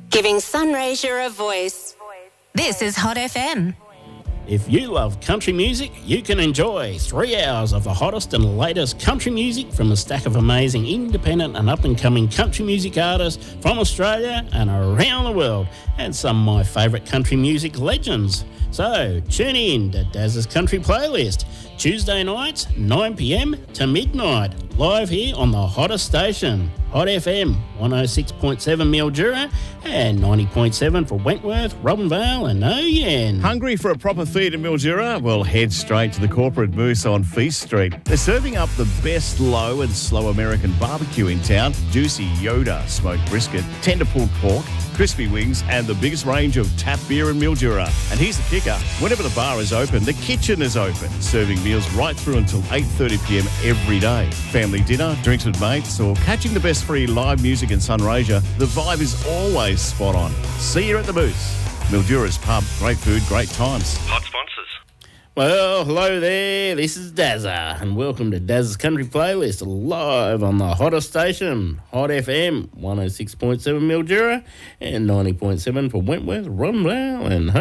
Giving Sunraysia a voice. This is Hot FM. If you love country music, you can enjoy 3 hours of the hottest and latest country music from a stack of amazing independent and up-and-coming country music artists from Australia and around the world, and some of my favourite country music legends. So tune in to Daz's Country Playlist, Tuesday nights, 9 p.m. to midnight, live here on the hottest station, Hot FM, 106.7 Mildura and 90.7 for Wentworth, Robinvale and Oyen. Hungry for a proper feed in Mildura? Well, head straight to the Corporate Moose on Feast Street. They're serving up the best low and slow American barbecue in town, juicy Yoda smoked brisket, tender pulled pork, crispy wings and the biggest range of tap beer in Mildura. And here's the kicker, whenever the bar is open, the kitchen is open, serving meals right through until 8:30pm every day. Family dinner, drinks with mates or catching the best free live music in Sunraysia, the vibe is always spot on. See you at the Moose. Mildura's pub, great food, great times. Hot sponsors. Well, hello there, this is Dazza, and welcome to Daz's Country Playlist, live on the hottest station, Hot FM, 106.7 Mildura and 90.7 for Wentworth, Robinvale and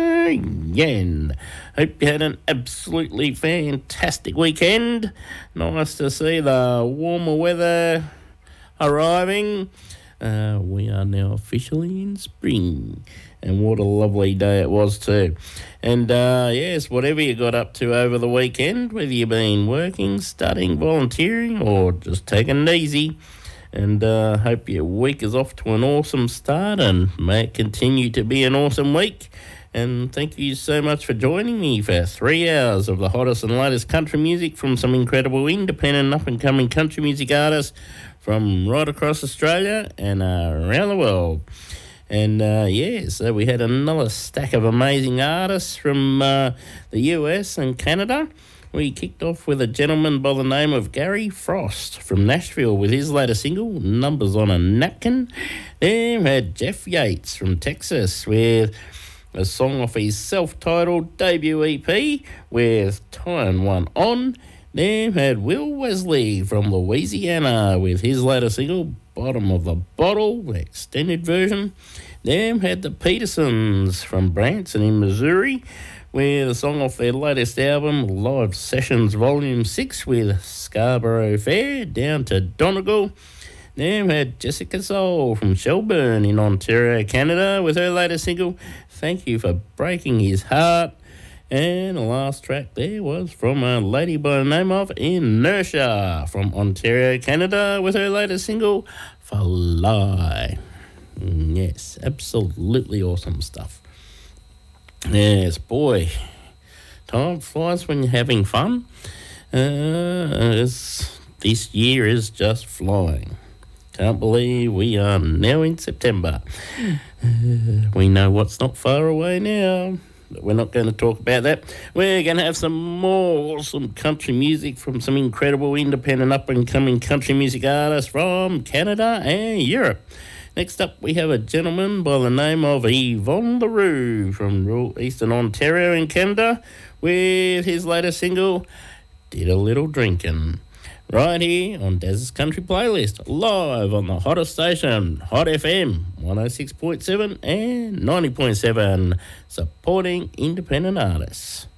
Oyen. Hope you had an absolutely fantastic weekend. Nice to see the warmer weather arriving. We are now officially in spring. And what a lovely day it was too. And yes, whatever you got up to over the weekend, whether you've been working, studying, volunteering, or just taking it easy. And hope your week is off to an awesome start and may it continue to be an awesome week. And thank you so much for joining me for 3 hours of the hottest and latest country music from some incredible independent up-and-coming country music artists from right across Australia and around the world. And so we had another stack of amazing artists from the US and Canada. We kicked off with a gentleman by the name of Gary Frost from Nashville with his latest single, Numbers on a Napkin. Then we had Jeff Yates from Texas with a song off his self-titled debut EP with Tying One On. Then we had Will Wesley from Louisiana with his latest single, Bottom of the Bottle, extended version. Then we had the Petersons from Branson in Missouri with a song off their latest album, Live Sessions Volume 6 with Scarborough Fair down to Donegal. Then we had Jessica Soul from Shelburne in Ontario, Canada with her latest single, Thank You for Breaking His Heart. And the last track there was from a lady by the name of Inertia from Ontario, Canada with her latest single, Fly. Yes, absolutely awesome stuff. Yes, boy, time flies when you're having fun. This year is just flying. Can't believe we are now in September. We know what's not far away now. But we're not going to talk about that. We're going to have some more awesome country music from some incredible independent up-and-coming country music artists from Canada and Europe. Next up, we have a gentleman by the name of Yvonne LaRue from rural Eastern Ontario in Canada with his latest single, Did a Little Drinkin'. Right here on Daz's Country Playlist, live on the hottest station, Hot FM, 106.7 and 90.7, supporting independent artists.